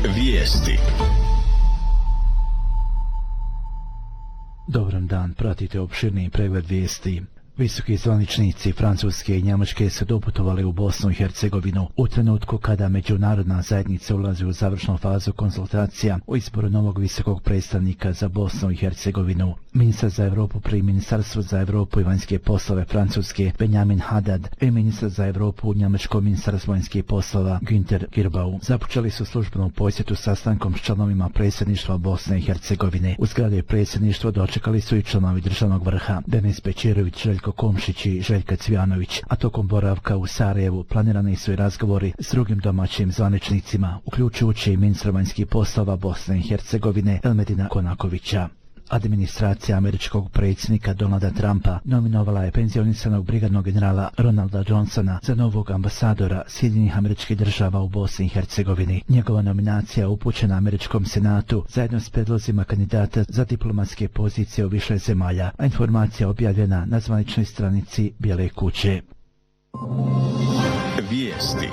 Vijesti. Dobar dan, pratite opširni pregled vijesti. Visoki zvaničnici Francuske i Njemačke su doputovali u Bosnu i Hercegovinu u trenutku kada međunarodna zajednica ulazi u završnu fazu konsultacija o izboru novog visokog predstavnika za Bosnu i Hercegovinu. Ministar za Europu pri Ministarstvu za Europu i vanjske poslove Francuske Benjamin Haddad i ministar za Europu u Njemačkom ministarstvu vanjskih poslova Günther Girbau započeli su službenu posjetu sastankom s članovima predsjedništva Bosne i Hercegovine. U zgradi predsjedništva dočekali su i članovi državnog vrha Denis Bećirović, Željko Komšić i Željka Cvjanović, a tokom boravka u Sarajevu planirani su i razgovori s drugim domaćim zvaničnicima, uključujući i ministra vanjskih poslova Bosne i Hercegovine Elmedina Konakovića. Administracija američkog predsjednika Donalda Trumpa nominovala je penzionisanog brigadnog generala Ronalda Johnsona za novog ambasadora Sjedinjenih Američkih Država u Bosni i Hercegovini. Njegova nominacija upućena američkom senatu zajedno s predlozima kandidata za diplomatske pozicije u više zemalja, a informacija objavljena na zvaničnoj stranici Bijele kuće. Vijesti.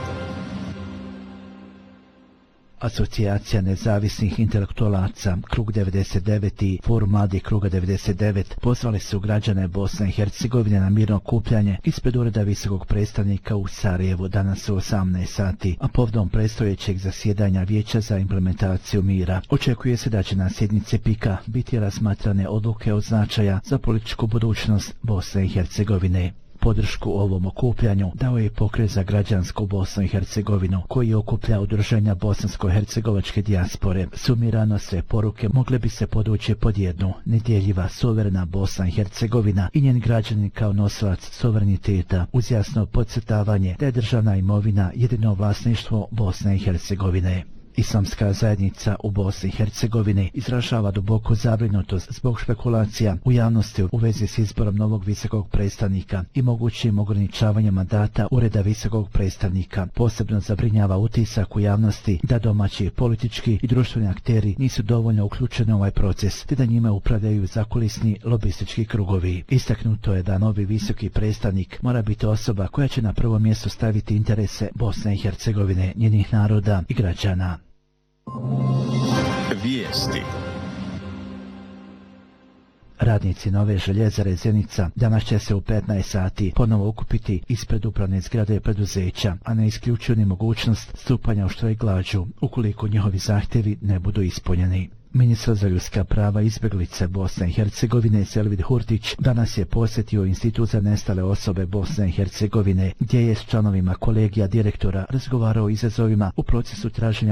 Asocijacija nezavisnih intelektualaca Krug 99 i Forum mladih Kruga 99 pozvali su građane Bosne i Hercegovine na mirno okupljanje ispred ureda visokog predstavnika u Sarajevu danas u 18 sati, a povodom predstojećeg zasjedanja Vijeća za implementaciju mira. Očekuje se da će na sjednici PIK-a biti razmatrane odluke od značaja za političku budućnost Bosne i Hercegovine. Podršku ovom okupljanju dao je Pokret za građansku Bosnu i Hercegovinu, koji okuplja udruženja bosansko-hercegovačke dijaspore. Sumirano sve poruke mogle bi se podvući pod jednu: nedjeljiva suverena Bosna i Hercegovina i njen građanin kao nosilac suvereniteta, uz jasno podcrtavanje da je državna imovina jedino vlasništvo Bosne i Hercegovine. Islamska zajednica u Bosni i Hercegovini izražava duboku zabrinutost zbog špekulacija u javnosti u vezi s izborom novog visokog predstavnika i mogućim ograničavanjem mandata ureda visokog predstavnika. Posebno zabrinjava utisak u javnosti da domaći politički i društveni akteri nisu dovoljno uključeni u ovaj proces, te da njime upravljaju zakulisni lobistički krugovi. Istaknuto je da novi visoki predstavnik mora biti osoba koja će na prvo mjesto staviti interese Bosne i Hercegovine, njenih naroda i građana. Vijesti. Radnici Nove željezare Zenica danas će se u 15 sati ponovo okupiti ispred upravne zgrade preduzeća, a ne isključuju ni mogućnost stupanja u štrajk glađu ukoliko njihovi zahtjevi ne budu ispunjeni. Ministar za ljudska prava i izbjeglice Bosne i Hercegovine Selvid Hurtić danas je posjetio Institut za nestale osobe Bosne i Hercegovine, gdje je s članovima kolegija direktora razgovarao o izazovima u procesu traženja